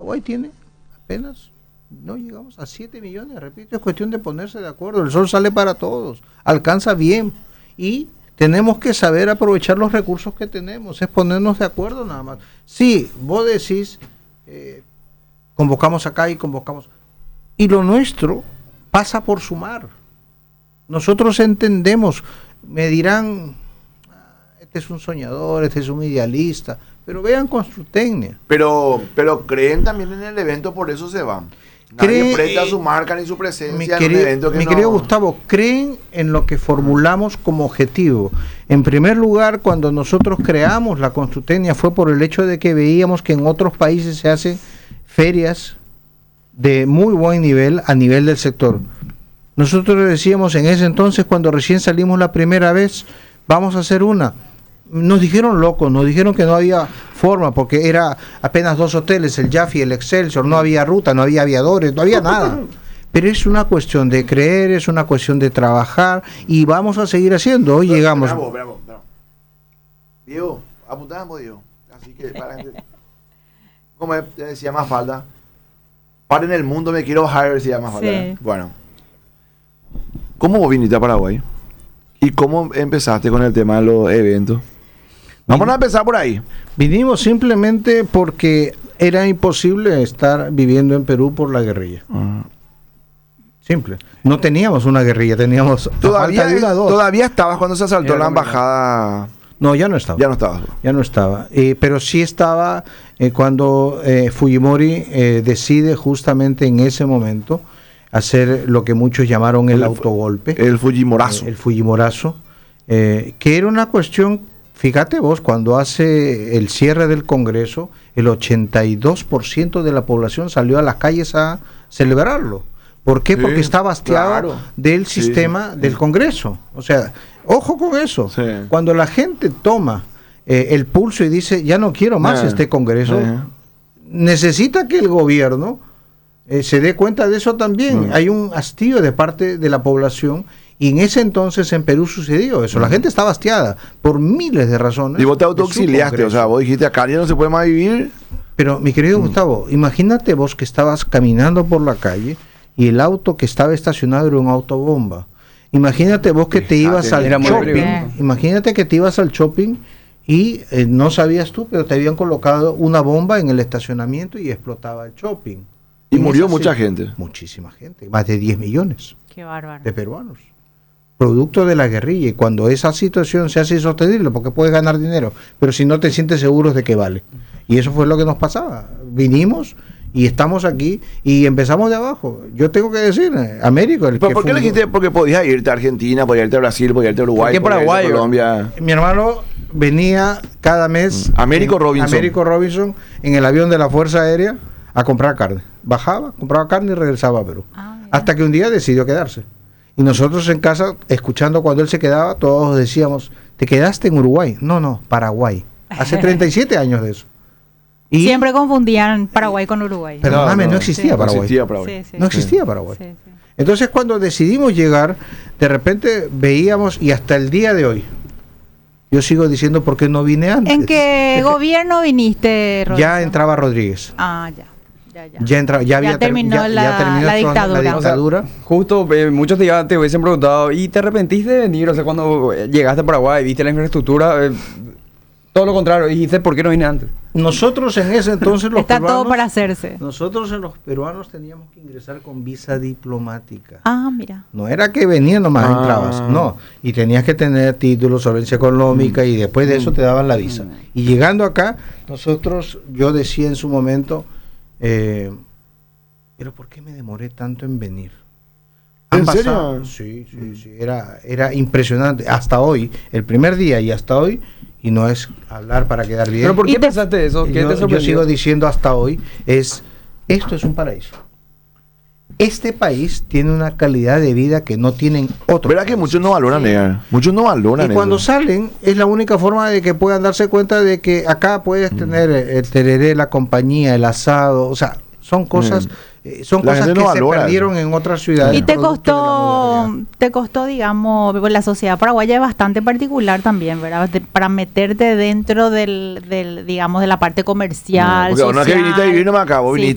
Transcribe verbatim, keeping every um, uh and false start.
Paraguay tiene apenas, no llegamos a siete millones, repito, es cuestión de ponerse de acuerdo, el sol sale para todos, alcanza bien, y tenemos que saber aprovechar los recursos que tenemos, es ponernos de acuerdo nada más. Sí, vos decís, eh, convocamos acá y convocamos, y lo nuestro pasa por sumar. Nosotros entendemos, me dirán, este es un soñador, este es un idealista, pero vean Constructecnia. Pero, pero creen también en el evento, por eso se van. Nadie Cree, presta su marca ni su presencia mi en querido, un evento que mi no... querido Gustavo, creen en lo que formulamos como objetivo. En primer lugar, cuando nosotros creamos la Constructecnia fue por el hecho de que veíamos que en otros países se hacen ferias de muy buen nivel a nivel del sector. Nosotros decíamos en ese entonces, cuando recién salimos la primera vez, vamos a hacer una. Nos dijeron locos, nos dijeron que no había forma, porque era apenas dos hoteles, el Jaffe y el Excelsior, no había ruta, no había aviadores, no había nada. Pero es una cuestión de creer, es una cuestión de trabajar, y vamos a seguir haciendo. Hoy Pero, llegamos... Bravo, bravo, bravo. Diego, apuntamos, Diego. Así que, para gente... ¿Cómo es? Decía más falta. Paren el mundo, me quiero bajar, decía más falta. Sí. Bueno. ¿Cómo vos viniste a Paraguay? ¿Y cómo empezaste con el tema de los eventos? Vamos a empezar por ahí. Vinimos simplemente porque era imposible estar viviendo en Perú por la guerrilla. Uh-huh. Simple. No teníamos una guerrilla, teníamos... Todavía, falta de una, dos. todavía estabas cuando se asaltó Era la la embajada. No, ya no estaba. Ya no estabas. Ya no estaba. Eh, pero sí estaba eh, cuando eh, Fujimori eh, decide justamente en ese momento hacer lo que muchos llamaron el, el autogolpe. El Fujimorazo. Eh, el Fujimorazo. Eh, que era una cuestión, fíjate vos, cuando hace el cierre del Congreso, el ochenta y dos por ciento de la población salió a las calles a celebrarlo. ¿Por qué? Sí, porque está hastiado claro. del sistema sí, del Congreso. O sea, ojo con eso. Sí. Cuando la gente toma eh, el pulso y dice, ya no quiero más eh, este Congreso, eh. necesita que el gobierno eh, se dé cuenta de eso también. Mm. Hay un hastío de parte de la población, y en ese entonces en Perú sucedió eso. Mm. La gente estaba hastiada por miles de razones. Y vos te autoexiliaste, o sea, vos dijiste, acá ya no se puede más vivir. Pero, mi querido mm. Gustavo, imagínate vos que estabas caminando por la calle y el auto que estaba estacionado era un autobomba. Imagínate vos que te ibas al shopping, imagínate que te ibas al shopping y eh, no sabías tú, pero te habían colocado una bomba en el estacionamiento y explotaba el shopping. Y, y murió mucha gente. Muchísima gente, más de diez millones. Qué bárbaro. De peruanos. Producto de la guerrilla. Y cuando esa situación se hace insostenible, porque puedes ganar dinero, pero si no te sientes seguro de que vale. Y eso fue lo que nos pasaba. Vinimos y estamos aquí y empezamos de abajo. Yo tengo que decir, Américo... El ¿Pero que ¿Por qué le dijiste? Porque podías irte a Argentina, podías irte a Brasil, podías irte a Uruguay, ¿Qué Paraguay, a Colombia? Mi hermano venía cada mes... Américo Robinson. Américo Robinson en el avión de la Fuerza Aérea a comprar carne. Bajaba, compraba carne y regresaba a Perú. Ah, hasta que un día decidió quedarse. Y nosotros en casa, escuchando cuando él se quedaba, todos decíamos, ¿te quedaste en Uruguay? No, no, Paraguay. Hace treinta y siete años de eso. Y siempre confundían Paraguay con Uruguay. Perdóname, no, no, no existía sí. Paraguay. No existía Paraguay. Sí, sí, no existía Paraguay. Sí, sí. Entonces, cuando decidimos llegar, de repente veíamos, y hasta el día de hoy, yo sigo diciendo por qué no vine antes. ¿En qué gobierno viniste, Rodrigo? Ya entraba Rodríguez. Ah, ya. Ya, ya. Ya, entra, ya, había ya terminó, ter, ya, la, ya terminó la dictadura. La dictadura. O sea, justo, eh, muchos te, te hubiesen preguntado, ¿y te arrepentiste de venir? O sea, cuando llegaste a Paraguay, viste la infraestructura, eh, todo lo contrario, dijiste, ¿por qué no vine antes? Nosotros en ese entonces los Está peruanos... todo para hacerse. Nosotros en los peruanos teníamos que ingresar con visa diplomática. Ah, mira. No era que venía nomás, ah. entrabas, no. Y tenías que tener título, solvencia económica, mm. y después de eso te daban la visa. Mm. Y llegando acá, nosotros, yo decía en su momento... Eh, pero ¿por qué me demoré tanto en venir? ¿En serio? Sí, sí, sí. Era, era impresionante. Hasta hoy, el primer día y hasta hoy, y no es hablar para quedar bien. ¿Pero por qué pensaste eso? ¿Qué yo, te sorprendió? Yo sigo diciendo hasta hoy, es, esto es un paraíso. Este país tiene una calidad de vida que no tienen otros. ¿Verdad que muchos no valoran, sí. eh? Muchos no valoran. Y cuando eso. salen, es la única forma de que puedan darse cuenta de que acá puedes mm. tener el tereré, la compañía, el asado, o sea, son cosas... Mm. Son la cosas que no se perdieron en otras ciudades. Y te costó, te costó, digamos, la sociedad paraguaya es bastante particular también, ¿verdad? De, para meterte dentro del, del, digamos, de la parte comercial, no, porque social. no es que viniste a vivir, no me acabo, sí, viniste